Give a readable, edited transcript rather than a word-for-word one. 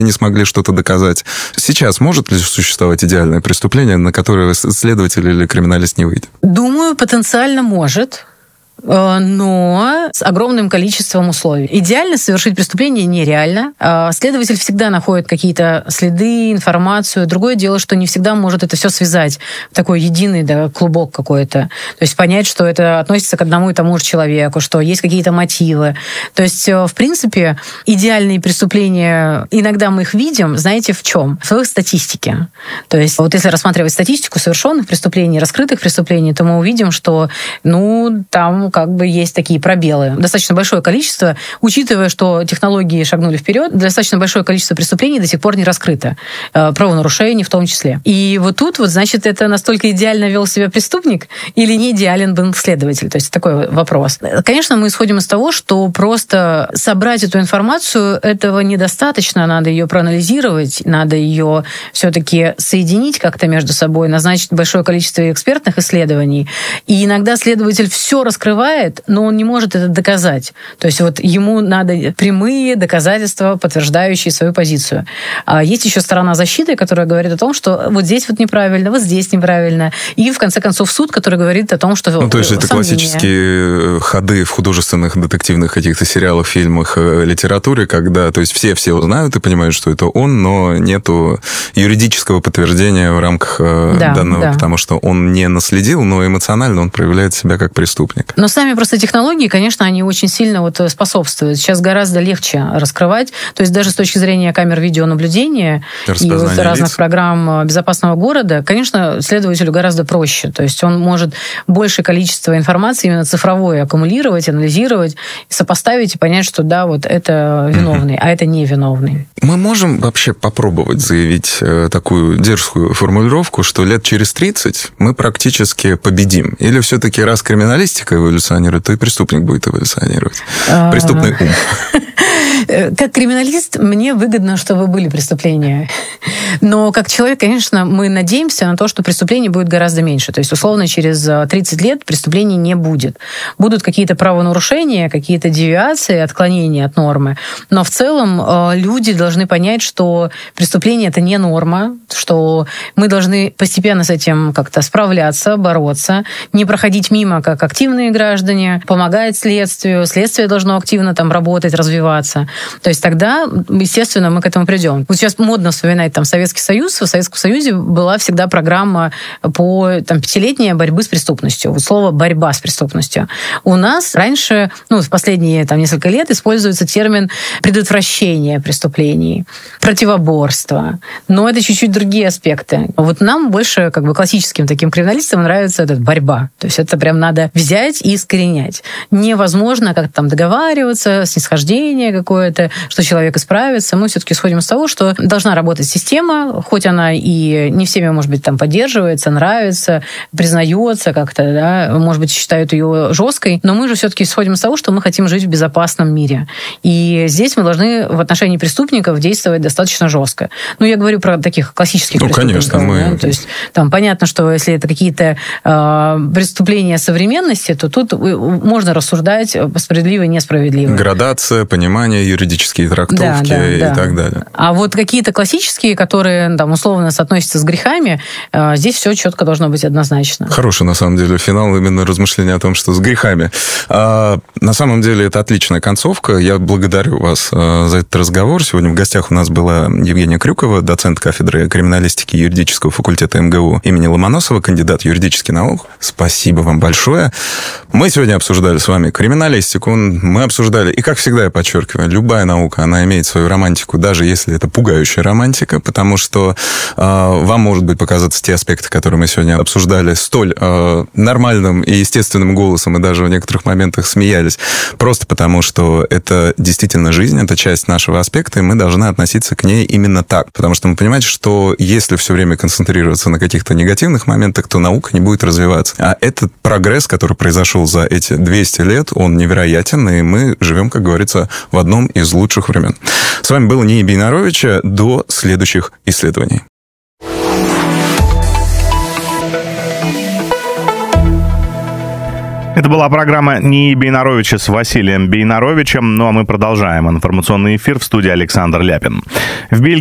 не смогли что-то доказать. Сейчас может ли существовать идеальное преступление, на которое следователь или криминалист не выйдет? Думаю, потенциально может, но с огромным количеством условий. Идеально совершить преступление нереально. Следователь всегда находит какие-то следы, информацию. Другое дело, что не всегда может это все связать в такой единый клубок какой-то. То есть понять, что это относится к одному и тому же человеку, что есть какие-то мотивы. То есть, в принципе, идеальные преступления, иногда мы их видим, знаете, в чем? В их статистике. То есть вот если рассматривать статистику совершенных преступлений, раскрытых преступлений, то мы увидим, что, там как бы есть такие пробелы. Достаточно большое количество, учитывая, что технологии шагнули вперед, достаточно большое количество преступлений до сих пор не раскрыто. Правонарушений в том числе. И вот тут, значит, это настолько идеально вел себя преступник или не идеален был следователь? То есть такой вопрос. Конечно, мы исходим из того, что просто собрать эту информацию, этого недостаточно. Надо ее проанализировать, надо ее все-таки соединить как-то между собой, назначить большое количество экспертных исследований. И иногда следователь все раскрывает, но он не может это доказать. То есть вот ему надо прямые доказательства, подтверждающие свою позицию. А есть еще сторона защиты, которая говорит о том, что вот здесь вот неправильно, вот здесь неправильно. И, в конце концов, суд, который говорит о том, что... то есть это классические ходы в художественных, детективных каких-то сериалах, фильмах, литературе, когда, то есть все знают и понимают, что это он, но нету юридического подтверждения в рамках данного, потому что он не наследил, но эмоционально он проявляет себя как преступник. Но сами просто технологии, конечно, они очень сильно способствуют. Сейчас гораздо легче раскрывать. То есть даже с точки зрения камер видеонаблюдения и разных программ безопасного города, конечно, следователю гораздо проще. То есть он может большее количество информации именно цифровой аккумулировать, анализировать, сопоставить и понять, что да, вот это виновный, а это невиновный. Мы можем вообще попробовать заявить такую дерзкую формулировку, что лет через 30 мы практически победим? Или все-таки раз криминалистика эволюционирует, то и преступник будет эволюционировать? Преступный ум. Как криминалист, мне выгодно, чтобы были преступления. Но как человек, конечно, мы надеемся на то, что преступлений будет гораздо меньше. То есть, условно, через 30 лет преступлений не будет. Будут какие-то правонарушения, какие-то девиации, отклонения от нормы. Но в целом люди должны понять, что преступление — это не норма, что мы должны постепенно с этим как-то справляться, бороться, не проходить мимо как активные граждане, помогать следствию. Следствие должно активно там работать, развиваться. То есть тогда, естественно, мы к этому придем. Вот сейчас модно вспоминать Советский Союз. В Советском Союзе была всегда программа по 5-летней борьбы с преступностью. Вот слово «борьба с преступностью». У нас раньше, в последние несколько лет используется термин предотвращение преступлений, противоборство. Но это чуть-чуть другие аспекты. Вот нам больше, классическим таким криминалистам нравится эта борьба. То есть это прям надо взять и искоренять. Невозможно как-то договариваться, снисхождение какое-то, что человек исправится. Мы все-таки исходим из того, что должна работать система, хоть она и не всеми, может быть, поддерживается, нравится, признается как-то, да, может быть, считают ее жесткой, но мы же все-таки исходим из того, что мы хотим жить в безопасном мире. И здесь мы должны в отношении преступников действовать достаточно жестко. Я говорю про таких классических преступников. Конечно, да? То есть понятно, что если это какие-то преступления современности, то тут можно рассуждать справедливо и несправедливо. Градация, понимание, юридические трактовки и так далее. А вот какие-то классические, которые условно соотносятся с грехами, здесь все четко должно быть однозначно. Хороший, на самом деле, финал именно размышления о том, что с грехами. На самом деле, это отличная концовка. Я благодарю вас за этот разговор. Сегодня в гостях у нас была Евгения Крюкова, доцент кафедры криминалистики юридического факультета МГУ имени Ломоносова, кандидат юридических наук. Спасибо вам большое. Мы сегодня обсуждали с вами криминалистику. Мы обсуждали, и как всегда я подчеркиваю, любая наука, она имеет свою романтику, даже если это пугающая романтика, потому что вам, может быть, показаться те аспекты, которые мы сегодня обсуждали, столь нормальным и естественным голосом, и даже в некоторых моментах смеялись, просто потому что это действительно жизнь, это часть нашего аспекта, и мы должны относиться к ней именно так. Потому что мы понимаем, что если все время концентрироваться на каких-то негативных моментах, то наука не будет развиваться. А этот прогресс, который произошел за эти 200 лет, он невероятен, и мы живем, как говорится, в одном из лучших времен. С вами был Ния Бейнаровича. До следующих исследований. Это была программа НИИ Бейнаровича с Василием Бейнаровичем. Ну а мы продолжаем информационный эфир в студии Александр Ляпин. В Бельгии